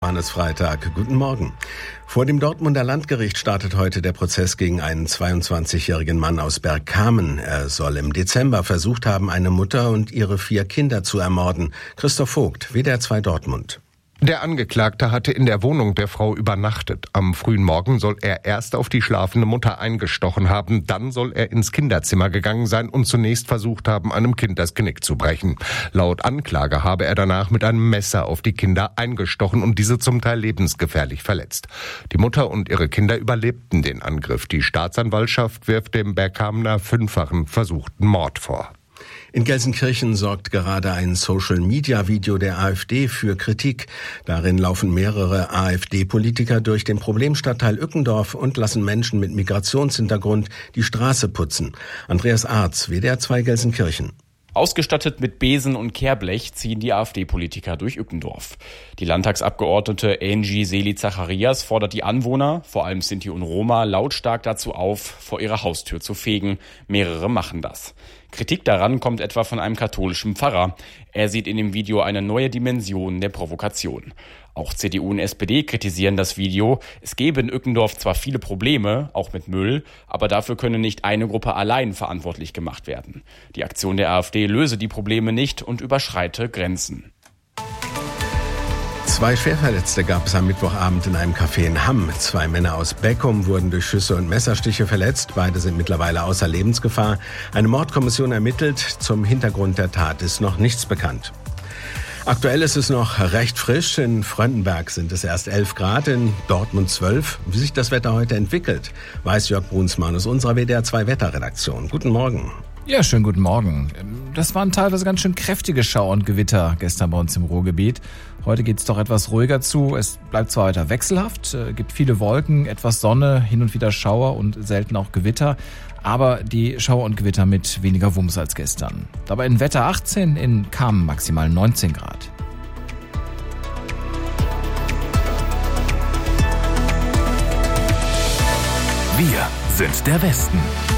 Johannes Freitag. Guten Morgen. Vor dem Dortmunder Landgericht startet heute der Prozess gegen einen 22-jährigen Mann aus Bergkamen. Er soll im Dezember versucht haben, eine Mutter und ihre 4 Kinder zu ermorden. Christoph Vogt, WDR 2 Dortmund. Der Angeklagte hatte in der Wohnung der Frau übernachtet. Am frühen Morgen soll er erst auf die schlafende Mutter eingestochen haben. Dann soll er ins Kinderzimmer gegangen sein und zunächst versucht haben, einem Kind das Genick zu brechen. Laut Anklage habe er danach mit einem Messer auf die Kinder eingestochen und diese zum Teil lebensgefährlich verletzt. Die Mutter und ihre Kinder überlebten den Angriff. Die Staatsanwaltschaft wirft dem Bergkamener 5-fachen versuchten Mord vor. In Gelsenkirchen sorgt gerade ein Social-Media-Video der AfD für Kritik. Darin laufen mehrere AfD-Politiker durch den Problemstadtteil Ückendorf und lassen Menschen mit Migrationshintergrund die Straße putzen. Andreas Arz, WDR 2 Gelsenkirchen. Ausgestattet mit Besen und Kehrblech ziehen die AfD-Politiker durch Ückendorf. Die Landtagsabgeordnete Angie Seeli-Zacharias fordert die Anwohner, vor allem Sinti und Roma, lautstark dazu auf, vor ihrer Haustür zu fegen. Mehrere machen das. Kritik daran kommt etwa von einem katholischen Pfarrer. Er sieht in dem Video eine neue Dimension der Provokation. Auch CDU und SPD kritisieren das Video. Es gebe in Ückendorf zwar viele Probleme, auch mit Müll, aber dafür könne nicht eine Gruppe allein verantwortlich gemacht werden. Die Aktion der AfD löse die Probleme nicht und überschreite Grenzen. 2 Schwerverletzte gab es am Mittwochabend in einem Café in Hamm. 2 Männer aus Beckum wurden durch Schüsse und Messerstiche verletzt. Beide sind mittlerweile außer Lebensgefahr. Eine Mordkommission ermittelt. Zum Hintergrund der Tat ist noch nichts bekannt. Aktuell ist es noch recht frisch. In Fröndenberg sind es erst 11 Grad, in Dortmund 12. Wie sich das Wetter heute entwickelt, weiß Jörg Brunsmann aus unserer WDR 2 Wetterredaktion. Guten Morgen. Ja, schönen guten Morgen. Das waren teilweise ganz schön kräftige Schauer und Gewitter gestern bei uns im Ruhrgebiet. Heute geht's doch etwas ruhiger zu. Es bleibt zwar weiter wechselhaft, gibt viele Wolken, etwas Sonne, hin und wieder Schauer und selten auch Gewitter. Aber die Schauer und Gewitter mit weniger Wumms als gestern. Dabei in Wetter 18, in Kamen maximal 19 Grad. Wir sind der Westen.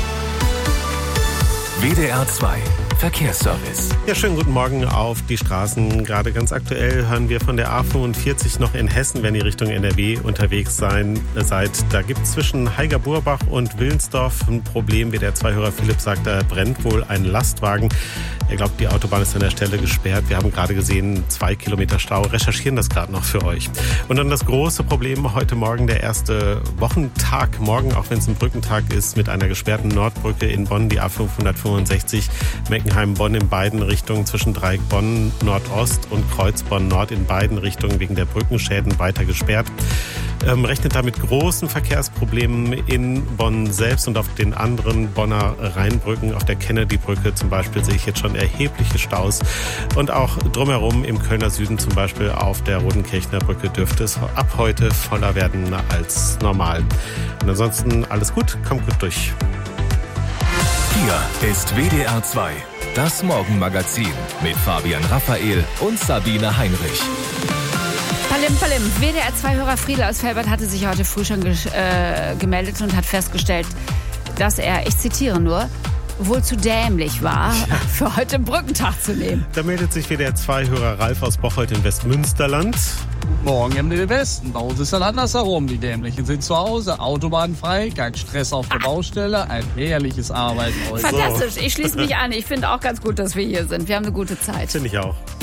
WDR 2 Verkehrsservice. Ja, schönen guten Morgen auf die Straßen. Gerade ganz aktuell hören wir von der A45 noch in Hessen, wenn ihr Richtung NRW unterwegs seid. Da gibt es zwischen Heiger-Burbach und Willensdorf ein Problem. Wie der 2-Hörer Philipp sagt, da brennt wohl ein Lastwagen. Er glaubt, die Autobahn ist an der Stelle gesperrt. Wir haben gerade gesehen, 2 Kilometer Stau. Recherchieren das gerade noch für euch. Und dann das große Problem heute Morgen, der erste Wochentag morgen, auch wenn es ein Brückentag ist, mit einer gesperrten Nordbrücke in Bonn, die A565 Meckenheim-Bonn in beiden Richtungen, zwischen Dreieck Bonn Nordost und Kreuz Bonn Nord in beiden Richtungen wegen der Brückenschäden weiter gesperrt. Rechnet damit großen Verkehrsproblemen in Bonn selbst und auf den anderen Bonner Rheinbrücken. Auf der Kennedy-Brücke zum Beispiel sehe ich jetzt schon erhebliche Staus. Und auch drumherum im Kölner Süden, zum Beispiel auf der Rodenkirchner Brücke, dürfte es ab heute voller werden als normal. Und ansonsten alles gut, kommt gut durch. Hier ist WDR 2, das Morgenmagazin mit Fabian Raphael und Sabine Heinrich. Palim, Palim. WDR 2-Hörer Friedel aus Felbert hatte sich heute früh schon gemeldet und hat festgestellt, dass er, ich zitiere nur, wohl zu dämlich war, für heute Brückentag zu nehmen. Da meldet sich WDR 2-Hörer Ralf aus Bocholt in Westmünsterland. Morgen im Westen. Bei uns ist dann andersherum. Die Dämlichen sind zu Hause, autobahnfrei, kein Stress auf der Baustelle, ein herrliches Arbeiten heute. Fantastisch, ich schließe mich an. Ich finde auch ganz gut, dass wir hier sind. Wir haben eine gute Zeit. Finde ich auch.